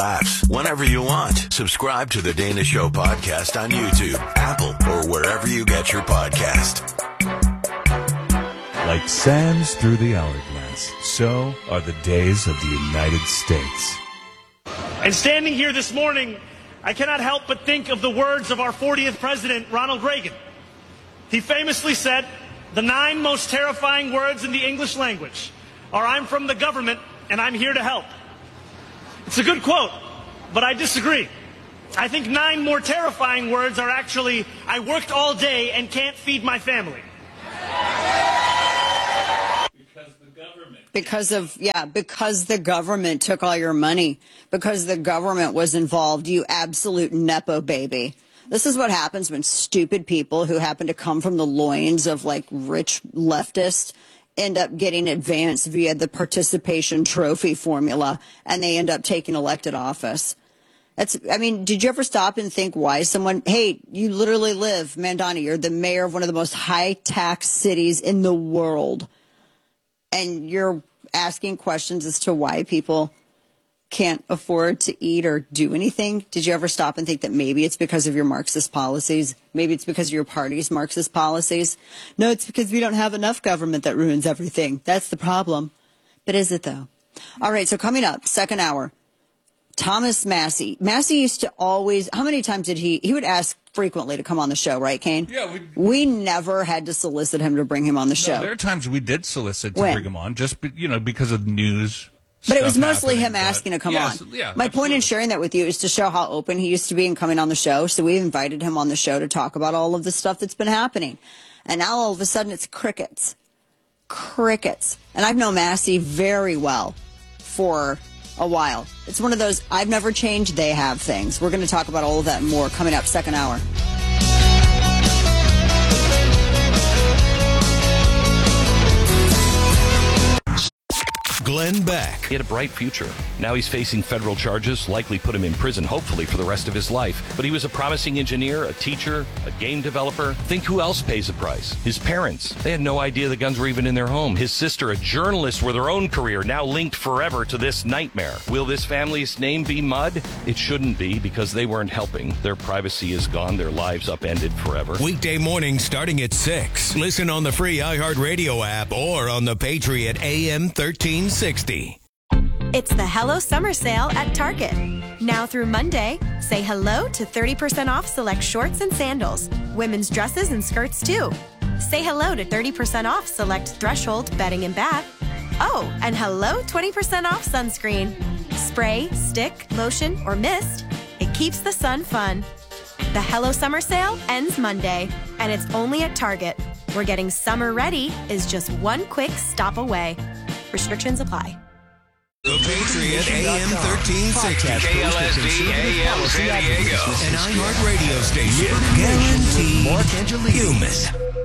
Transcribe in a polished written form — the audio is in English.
Laughs whenever you want. Subscribe to the Dana Show podcast on YouTube, Apple, or wherever you get your podcast. Like sands through the hourglass, so are the days of the United States. And standing here this morning, I cannot help but think of the words of our 40th president, Ronald Reagan. He famously said, "The 9 most terrifying words in the English language are I'm from the government and I'm here to help." It's a good quote, but I disagree. I think 9 more terrifying words are actually, I worked all day and can't feed my family. Because the government took all your money. Because the government was involved, you absolute Nepo baby. This is what happens when stupid people who happen to come from the loins of like rich leftists end up getting advanced via the participation trophy formula, and they end up taking elected office. Did you ever stop and think why someone, hey, you literally live, Mandani, you're the mayor of one of the most high-tax cities in the world, and you're asking questions as to why people can't afford to eat or do anything? Did you ever stop and think that maybe it's because of your Marxist policies? Maybe it's because of your party's Marxist policies? No, it's because we don't have enough government that ruins everything. That's the problem. But is it, though? All right, so coming up, second hour, Thomas Massie. Massie used to always, how many times did he would ask frequently to come on the show, right, Kane? Yeah. We never had to solicit him to bring him on the show. There are times we did solicit to bring him on, just, because of news. But it was mostly him asking to come on. Yeah, My point in sharing that with you is to show how open he used to be in coming on the show. So we invited him on the show to talk about all of the stuff that's been happening. And now all of a sudden it's crickets. Crickets. And I've known Massie very well for a while. It's one of those I've never changed, they have things. We're going to talk about all of that and more coming up second hour. Glenn Beck. He had a bright future. Now he's facing federal charges, likely put him in prison, hopefully for the rest of his life. But he was a promising engineer, a teacher, a game developer. Think who else pays the price? His parents. They had no idea the guns were even in their home. His sister, a journalist with her own career, now linked forever to this nightmare. Will this family's name be mud? It shouldn't be, because they weren't helping. Their privacy is gone. Their lives upended forever. Weekday mornings starting at 6. Listen on the free iHeartRadio app or on the Patriot AM 1360. It's the Hello Summer Sale at Target. Now through Monday, say hello to 30% off select shorts and sandals. Women's dresses and skirts, too. Say hello to 30% off select Threshold bedding and bath. Oh, and hello 20% off sunscreen. Spray, stick, lotion, or mist. It keeps the sun fun. The Hello Summer Sale ends Monday, and it's only at Target, where getting summer ready is just one quick stop away. Restrictions apply. The Patriot AM 1360. KLSD AM San Diego. An iHeart radio station. Guaranteed human.